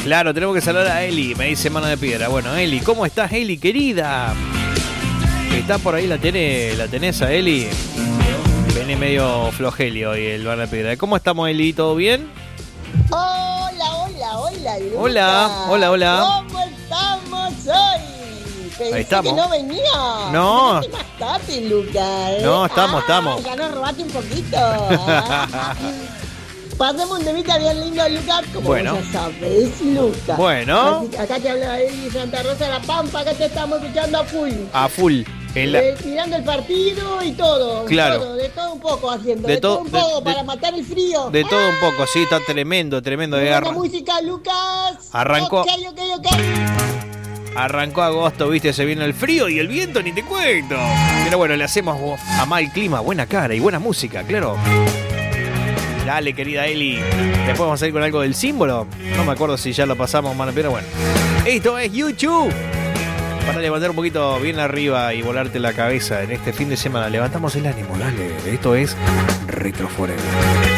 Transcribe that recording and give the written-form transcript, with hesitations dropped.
Claro, tenemos que saludar a Eli, me dice Mano de Piedra. Bueno, Eli, ¿cómo estás, Eli, querida? ¿Está por ahí? ¿La tenés a Eli? Viene medio flojelio hoy el Mano de Piedra. ¿Cómo estamos, Eli? ¿Todo bien? Hola, Lucas. Hola. ¿Cómo estamos hoy? Pensé Ahí estamos. que no venía. No. ¿Qué más tarde, Lucas? No, estamos. Ya nos robaste un poquito. Pasemos un temita bien lindo, Lucas, como Bueno. vos ya sabes, Lucas. Bueno. Así que acá te habla Eli Santa Rosa de la Pampa, acá te estamos escuchando a full. A full. Mirando el partido y todo. Claro. Todo, de todo un poco haciendo. De De todo to- un poco de- para matar el frío. De todo un poco, sí, está tremendo de Buena guerra. música, Lucas. Arrancó. Ok. Arrancó agosto, viste, se viene el frío y el viento, ni te cuento. Pero bueno, le hacemos a mal clima, buena cara y buena música, claro. Dale, querida Eli. Después vamos a ir con algo del símbolo. No me acuerdo si ya lo pasamos, mano, pero bueno. Esto es YouTube. Para levantar un poquito bien arriba y volarte la cabeza en este fin de semana. Levantamos el ánimo, dale. Esto es Retro Forever.